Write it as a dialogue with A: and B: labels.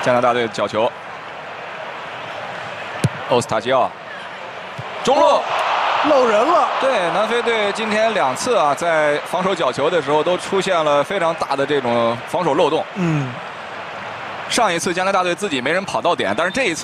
A: 加拿大队的角球，欧斯塔基奥，中路。
B: 漏人了。
A: 对，南非队今天2次啊，在防守角球的时候都出现了非常大的这种防守漏洞。
B: 嗯，
A: 上一次加拿大队自己没人跑到点，但是这一次。